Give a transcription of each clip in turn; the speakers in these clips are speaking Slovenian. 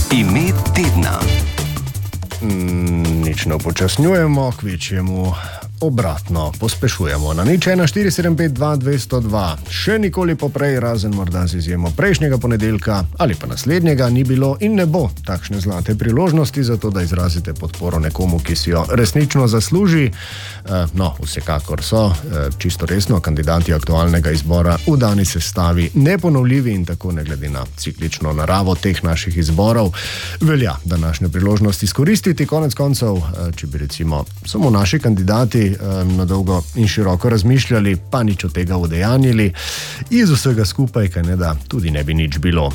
Ime tedna. Nič ne upočasnjujemo, kvečjemu obratno, pospešujemo. Na 014752202 še nikoli poprej, razen morda z izjemo prejšnjega ponedeljka ali pa naslednjega, ni bilo in ne bo takšne zlate priložnosti za to, da izrazite podporo nekomu, ki si jo resnično zasluži. No, vsekakor so, čisto resno, kandidati aktualnega izbora v dani sestavi neponovljivi in tako ne glede na ciklično naravo teh naših izborov velja današnjo priložnost izkoristiti. Konec koncev, če bi recimo samo naši kandidati na dolgo in široko razmišljali, pa nič od tega udejanjili, iz vsega skupaj, kaj ne da, tudi ne bi nič bilo.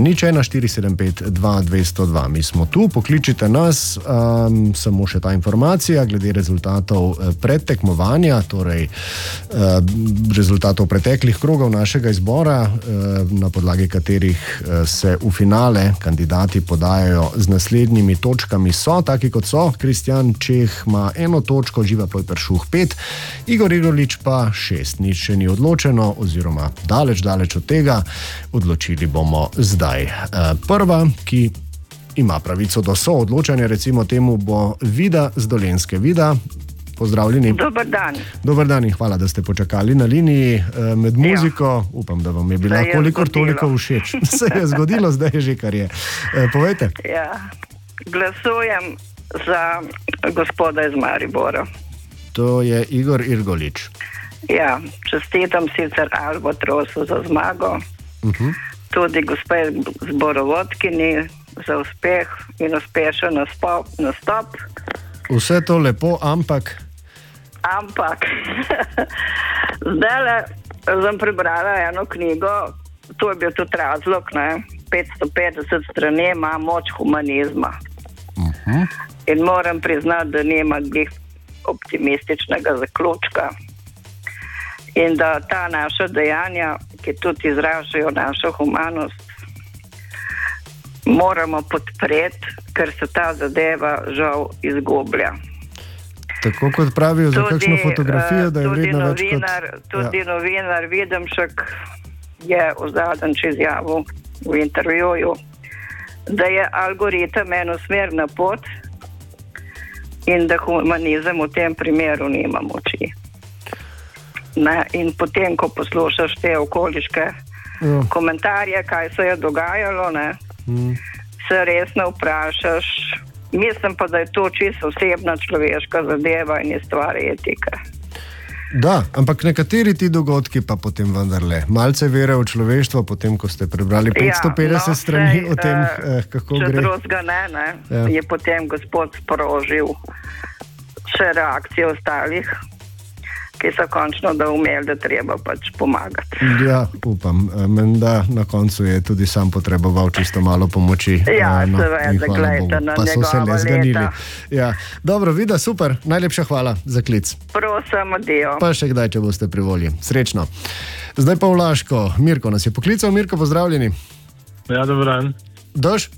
014752202, mi smo tu, pokličite nas, samo še ta informacija glede rezultatov predtekmovanja, torej rezultatov preteklih krogov našega izbora, na podlagi katerih se v finale kandidati podajajo z naslednjimi točkami, so taki kot so: Kristjan Čeh ima 1 točko, Živa Ploj-Peršuh 5, Igor Irgolič pa 6. Nič še ni odločeno, oziroma daleč od tega. Odločili bomo zdaj. Prva, ki ima pravico do soodločanja, recimo temu, bo Vida z Dolenjske. Vida, pozdravljeni. Dober dan. Dober dan in hvala, da ste počakali na liniji med muziko. Upam, da vam je bila kolikor toliko všeč. Se je zgodilo, zdaj je že kar je. Povejte. Ja, glasujem za gospoda iz Maribora. To je Igor Irgolič. Ja, čestitam sicer Albatrosu za zmago, tudi gospe zborovodkini za uspeh in uspešen nastop. Vse to lepo, ampak zdajle sem prebrala eno knjigo, to je bil tudi razlog, 550 strani ima Moč humanizma. In moram priznati, da nima glih optimističnega zaključka in da ta naša dejanja, ki tudi izražajo našo humanost, moramo podpreti, ker se ta zadeva žal izgublja. Tako kot pravijo za kakšno fotografijo, da je vredno več kot... Tudi novinar Videmšek je v zadnjič izjavil v intervjuju, da je algoritem enosmerna pot in da humanizem v tem primeru nima moči. In potem, ko poslušaš te okoliške komentarje, kaj se je dogajalo, se resno vprašaš. Mislim pa, da je to čisto osebna človeška zadeva in je stvar etike. Da, ampak nekateri ti dogodki pa potem vendarle malce vere v človeštvo, potem, ko ste prebrali 550 strani o tem, kako gre. Če drugega je potem gospod sprožil še reakcijo ostalih, ki so končno umeli, da treba pač pomagati. Ja, upam. Menda na koncu je tudi sam potreboval čisto malo pomoči. Ja, seveda, gledajte na njegova leta. Ja. Dobro, Vida, super. Najlepša hvala za klic. Prosim, adijo. Pa še kdaj, če boste pri volji. Srečno. Zdaj pa v Laško. Mirko nas je poklical. Mirko, pozdravljeni. Ja, dober dan. Dož?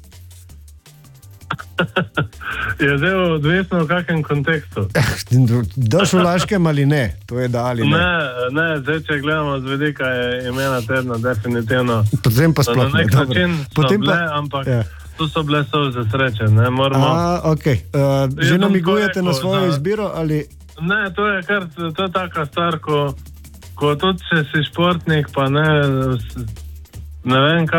Je zdaj odvisno v kakšnem kontekstu. Doš v Laškem ali ne? To je da ali ne? Ne, zdaj če gledamo z vidika imena tedna, definitivno. Potem pa sploh ne. Na nek način so bile, ampak tu so bile solze sreče. Okay. Že namigujete na svojo izbiro ali... Ne, to je taka stvar, ko tudi če si športnik, pa ne vem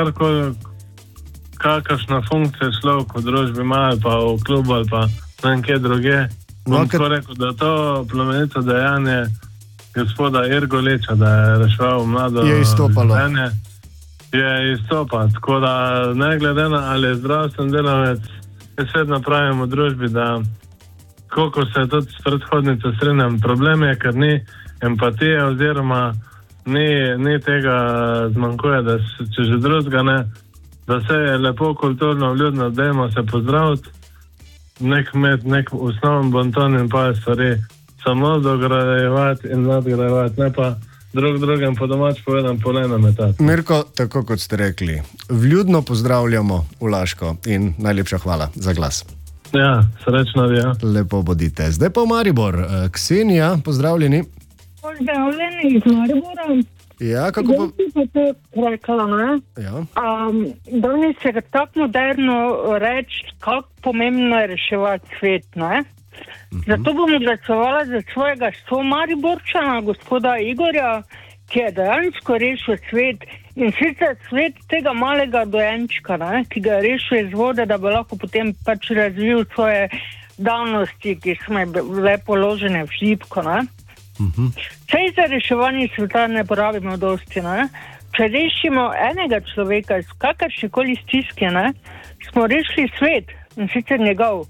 kakšna funkcija človek v družbi ima, ali pa v klubu, ali pa ne kje druge. Bom tako rekel, da to plemenito dejanje gospoda Irgoliča, da je reševal mlado življenje, je izstopal. Tako da ne glede na ali je zdravstven delavec, jaz vedno pravim v družbi, da koliko se tudi s predhodnico strinjam, problem je, ker ni empatije oziroma ni tega zmanjkuje, da če že drugega ne, da se je lepo kulturno, vljudno, dajmo se pozdraviti, nek osnoven bonton in pa stvari samo dograjevati in nadgrajevati, ne pa drugem po domač povedam polena metati. Mirko, tako kot ste rekli, vljudno pozdravljamo v Laško in najlepša hvala za glas. Ja, srečno vi. Lepo bodite. Zdaj pa v Maribor. Ksenija, pozdravljeni. Pozdravljeni iz Maribora. Ja, kako pa... rekla, ne? Ja. Danes je tako moderno reči, kako pomembno je reševati svet, ne? Zato bom glasovala za svojega somariborčana, gospoda Igorja, ki je dejansko rešil svet in sicer svet tega malega dojenčka, ne? Ki ga je rešil iz vode, da bi lahko potem pač razvil svoje danosti, ki smo bile položene v šipko, ne? Saj za reševanje sveta ne porabimo dosti, ne? Če rešimo enega človeka iz kakršnekoli stiske, ne? Smo rešili svet in sicer njegov.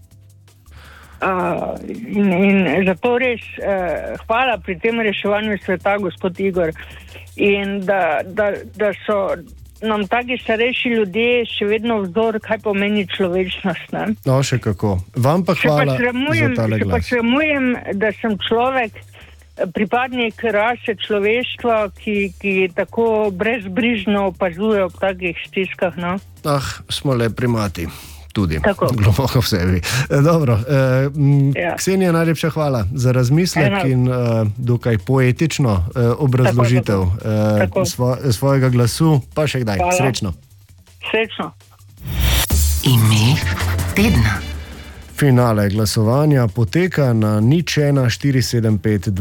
In zato res hvala pri tem reševanju sveta, gospod Igor. In da so nam taki starejši ljudje še vedno vzor, kaj pomeni človečnost. Ne? No, še kako. Vam pa hvala za tale glas. Se pa sramujem, da sem človek, pripadnik rase človeštva, ki tako brezbrižno opazuje ob takih stiskah. No? Smo le primati. Tudi, tako. Globoko v sebi. Dobro, Ksenija, najlepša hvala za razmislek in dokaj poetično obrazložitev svojega glasu, pa še kdaj. Hvala. Srečno. Srečno. Ime tedna. Finale glasovanja poteka na 014 475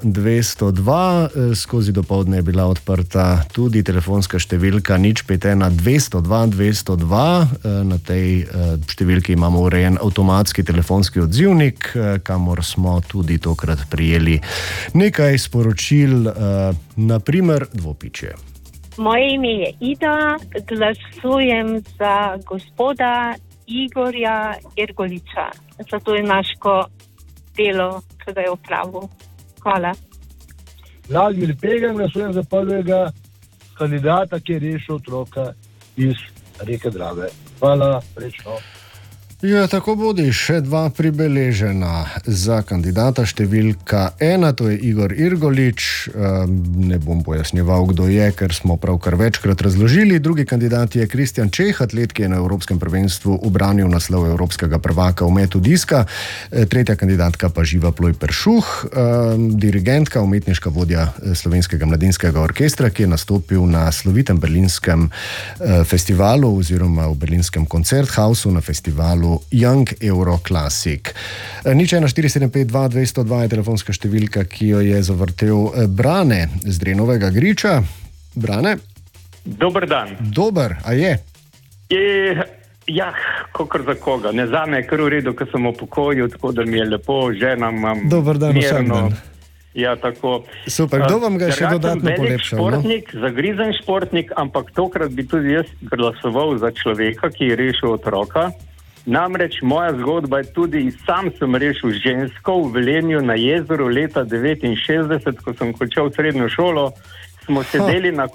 2202. Skozi dopoldne je bila odprta tudi telefonska številka 051 202 202. Na tej številki imamo urejen avtomatski telefonski odzivnik, kamor smo tudi tokrat prijeli nekaj sporočil, naprimer dvopičje. Moje ime je Ida, glasujem za gospoda Igorja Irgoliča. Zato je naško delo, ki ga je opravil. Hvala. Vladimir Pegan, glasujem za prvega kandidata, ki je rešil otroka iz reke Drave. Hvala, srečno. Ja, tako bodi, še dva pribeležena za kandidata številka 1, to je Igor Irgolič. Ne bom pojasnjeval, kdo je, ker smo pravkar večkrat razložili. Drugi kandidat je Kristjan Čeh, atlet, ki je na Evropskem prvenstvu ubranil naslov evropskega prvaka v metu diska. Tretja kandidatka pa Živa Ploj Peršuh, dirigentka, umetniška vodja Slovenskega mladinskega orkestra, ki je nastopil na slovitem berlinskem festivalu oziroma v berlinskem koncerthausu na festivalu Young Euro Classic. 014 475 2202 je telefonska številka, ki jo je zavrtel Brane z Drenovega Griča. Brane? Dober dan. Dober, a je? Ja, kakor za koga. Ne zame je kar v redu, ko sem v pokoju, tako da mi je lepo, žena imam dober dan, vsak dan. Ja, tako. Super, kdo vam ga še dodatno polepšal? Športnik, zagrizen športnik, ampak tokrat bi tudi jaz glasoval za človeka, ki je rešil otroka. Namreč moja zgodba je tudi, sam sem rešil žensko v Velenju na jezeru leta 1969, ko sem končal srednjo šolo. Smo sedeli na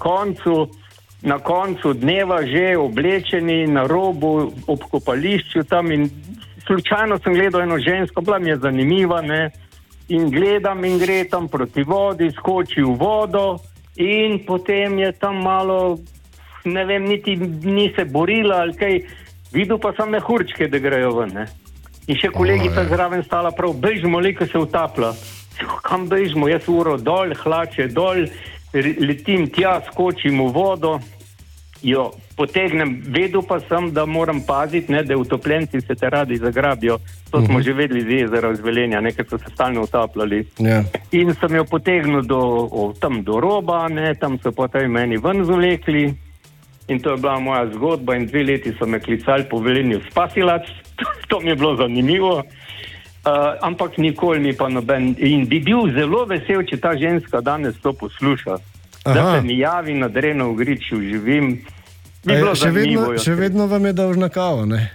koncu dneva že oblečeni na robu ob kopališču tam in slučajno sem gledal eno žensko, bila mi je zanimiva, ne, in gledam in gre tam proti vodi, skoči v vodo in potem je tam malo, ne vem, niti ni se borila ali kaj. Videl pa sem mehurčke, da grejo ven, ne. In še kolegica zraven stala prav, bežimo, le, ko se utaplja. Kam bežimo? Jaz uro dol, hlače dol, letim tja, skočim v vodo, jo potegnem. Vedel pa sem, da moram paziti, ne, da utopljenci se te radi zagrabijo. To smo že vedeli z jezera, z Velenja, nekaj so se stalno utapljali. Yeah. In sem jo potegnil tam do roba, ne, tam so potem meni ven zolekli. In to je bila moja zgodba in 2 leti so me klicali po Velenju spasilac. To mi je bilo zanimivo. Ampak nikoli mi pa noben. In bi bil zelo vesel, če ta ženska danes to posluša. Da se mi javi na Drenov Griču, živim. Bi bilo zanimivo. Še vedno vam je dolžna kavo, ne?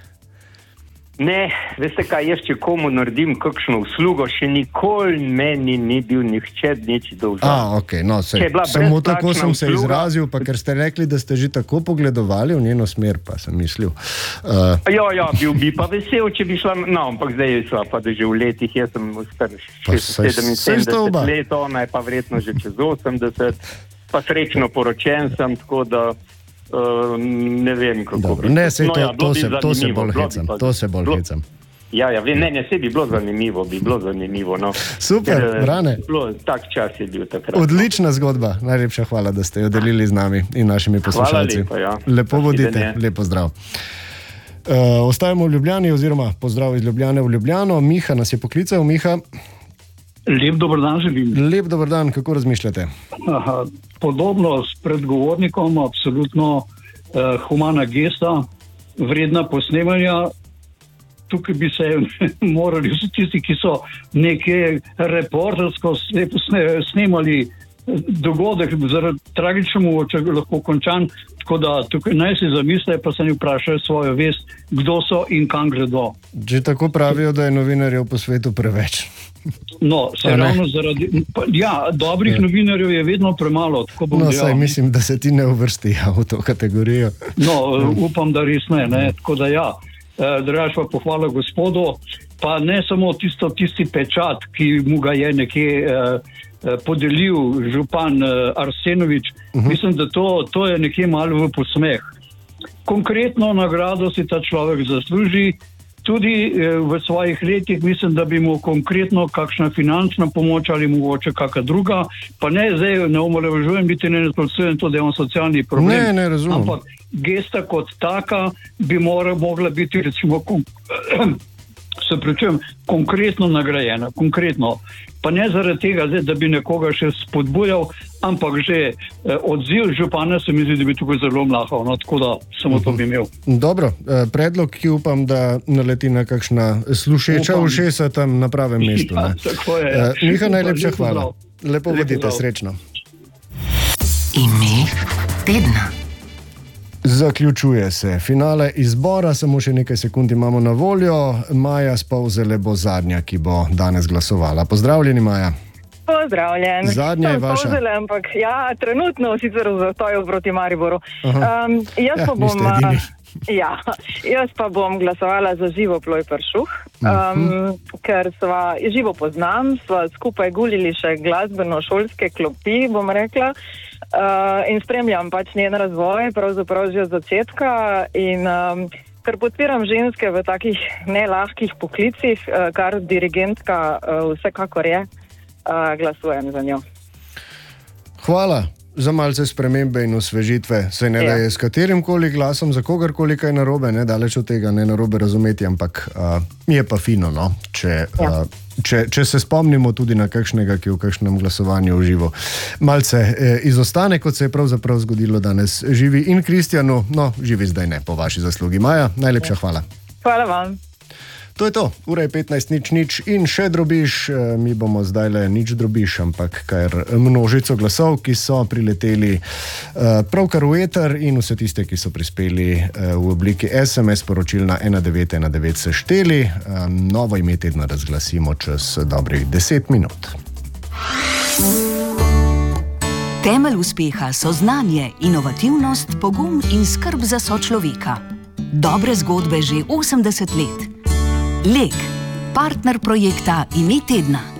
Ne, veste kaj, jaz če komu naredim kakšno uslugo, še nikoli meni ni bil nihče nič dolžan. Okay, no, samo tako sem se izrazil, pa ker ste rekli, da ste že tako pogledovali v njeno smer, pa sem mislil. Ja, bil bi pa vesel, če bi šla, no, ampak zdaj je šla pa da že v letih, jaz sem 77 let, ona je pa verjetno že čez 80, pa srečno poročen sem, tako da ne vem kako. Dobro, ne, to se bolj hecam. Ne, vse bi bilo zanimivo. No. Super, Brane. Tak čas je bil takrat. Odlična zgodba, najlepša hvala, da ste jo delili z nami in našimi poslušalci. Hvala lepo, Lepo bodite, lepo zdrav. Ostajamo v Ljubljani, oziroma pozdrav iz Ljubljane v Ljubljano. Miha nas je poklical. Miha. Lep dober dan želim. Lep dober dan, kako razmišljate? Podobno s predgovornikom, absolutno humana gesta, vredna posnemanja. Tukaj bi se morali vsi tisti, ki so nekaj reportersko snemali dogodek zaradi tragično mogoče lahko končan, tako da tukaj naj si zamisle, pa se ne vprašajo svojo vest, kdo so in kam gredo. Že tako pravijo, da je novinarjev po svetu preveč. No, se ravno zaradi... dobrih novinarjev je vedno premalo. Saj mislim, da se ti ne uvrstijo v to kategorijo. Upam, da res ne. Tako da drugače pa pohvala gospodu, pa ne samo tisti pečat, ki mu ga je nekje podelil župan Arsenovič. Mislim, da to je nekje malo v posmeh. Konkretno nagrado si ta človek zasluži, tudi v svojih letih mislim, da bi mu konkretno kakšna finančna pomoč ali mogoče kakšna druga, pa ne zdaj ne omalovažujem, biti ne razpolcujem to, da je on socialni problem. Ne, razumem. Ampak gesta kot taka bi mogla biti recimo konkretno nagrajena, konkretno. Pa ne zaradi tega, da bi nekoga še spodbujal, ampak že odziv župana se mi zdi, da bi tukaj zelo mlahal, tako da samo to bi imel. Dobro, predlog, ki upam, da naleti na kakšna slušeča ušesa tam na pravem mestu. Tako je. Miha, najlepša hvala. Lepo vodite, srečno. Ime tedna. Zaključuje se finale izbora, samo še nekaj sekund imamo na voljo. Maja Spolzele bo zadnja, ki bo danes glasovala. Pozdravljeni, Maja. Pozdravljen. Zadnja je vaša. Spolzele, ampak trenutno sicer v zatoju proti Mariboru. Jaz pa bom glasovala za Živo Ploj Peršuh, ker sva živo poznam, sva skupaj gulili še glasbeno-šolske klopi, bom rekla. In spremljam pač njen razvoj, pravzaprav že od začetka in ker podpiram ženske v takih nelahkih poklicih, kar dirigentka vsekakor je, glasujem za njo. Hvala za malce spremembe in osvežitve. Se ne da je s katerim koli glasom za kogarkoli kaj narobe, ne daleč od tega, ne narobe razumeti, ampak je pa fino, no, če se spomnimo tudi na kakšnega, ki v kakšnem glasovanju uživo malce izostane, kot se je pravzaprav zgodilo danes Živi in Kristjanu. No, Živi zdaj ne, po vaši zaslugi. Maja, najlepša hvala. Hvala vam. To je to, ura je 15:00 in še drobiš. Mi bomo zdaj le nič drobiš, ampak kar množico glasov, ki so prileteli pravkar v eter in vse tiste, ki so prispeli v obliki SMS sporočil na 1919 se šteli. Novo ime tedna razglasimo čez dobrih 10 minut. Temelj uspeha so znanje, inovativnost, pogum in skrb za sočloveka. Dobre zgodbe že 80 let. Lek, partner projekta Ime tedna.